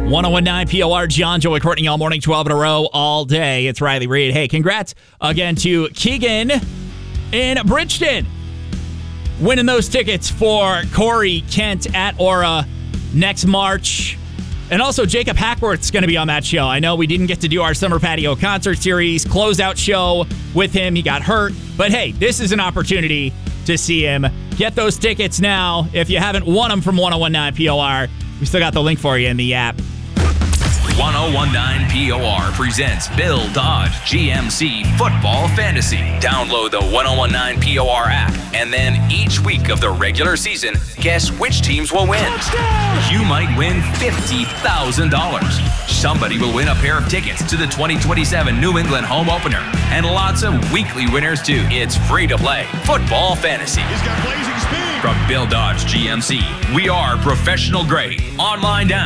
1019 POR, John, Joey, Courtney, all morning, 12 in a row, all day. It's Riley Reed. Hey, congrats again to Keegan in Bridgeton, winning those tickets for Corey Kent at Aura next March. And also, Jacob Hackworth's going to be on that show. I know we didn't get to do our Summer Patio concert series closeout show with him. He got hurt. But hey, this is an opportunity to see him. Get those tickets now. If you haven't won them from 1019 POR, we still got the link for you in the app. 1019 POR presents Bill Dodge GMC Football Fantasy. Download the 1019 POR app, and then each week of the regular season, guess which teams will win. Touchdown! You might win $50,000. Somebody will win a pair of tickets to the 2027 New England home opener, and lots of weekly winners too. It's free to play Football Fantasy. He's got blazing speed. From Bill Dodge GMC, we are professional grade. Online down.